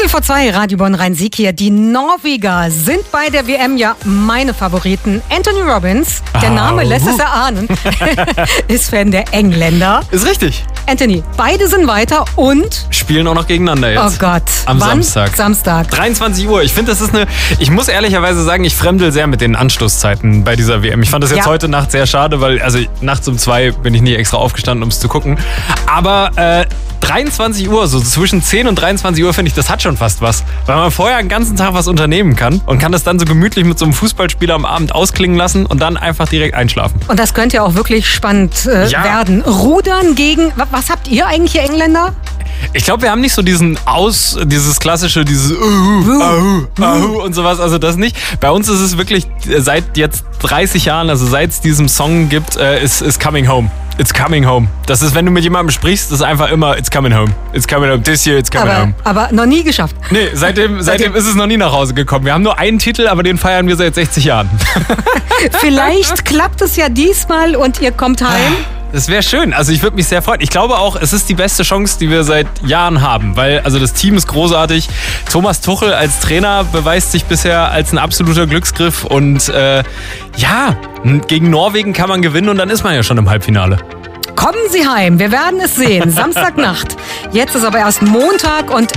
Viertel vor 2, Radio Bonn Rhein-Sieg hier. Die Norweger sind bei der WM ja meine Favoriten. Anthony Robbins, der Name lässt es erahnen, ist Fan der Engländer. Ist richtig. Anthony, beide sind weiter und spielen auch noch gegeneinander jetzt. Oh Gott. Am Wann? Samstag. 23 Uhr. Ich finde, das ist ich muss ehrlicherweise sagen, ich fremdel sehr mit den Anstoßzeiten bei dieser WM. Ich fand das jetzt heute Nacht sehr schade, weil nachts um 2 bin ich nicht extra aufgestanden, um es zu gucken. Aber 23 Uhr, so zwischen 10 und 23 Uhr, finde ich, das hat schon fast was. Weil man vorher den ganzen Tag was unternehmen kann und kann das dann so gemütlich mit so einem Fußballspieler am Abend ausklingen lassen und dann einfach direkt einschlafen. Und das könnte ja auch wirklich spannend werden. Rudern gegen, was habt ihr eigentlich, ihr Engländer? Ich glaube, wir haben nicht so dieses klassische, und sowas, also das nicht. Bei uns ist es wirklich seit jetzt 30 Jahren, also seit es diesen Song gibt, ist Coming Home. It's coming home. Das ist, wenn du mit jemandem sprichst, das ist einfach immer It's coming home. It's coming home. This year, it's coming home. Aber noch nie geschafft. Nee, seitdem ist es noch nie nach Hause gekommen. Wir haben nur einen Titel, aber den feiern wir seit 60 Jahren. Vielleicht klappt es ja diesmal und ihr kommt heim. Das wäre schön. Also ich würde mich sehr freuen. Ich glaube auch, es ist die beste Chance, die wir seit Jahren haben. Weil das Team ist großartig. Thomas Tuchel als Trainer beweist sich bisher als ein absoluter Glücksgriff. Und gegen Norwegen kann man gewinnen und dann ist man ja schon im Halbfinale. Kommen Sie heim, wir werden es sehen. Samstagnacht. Jetzt ist aber erst Montag und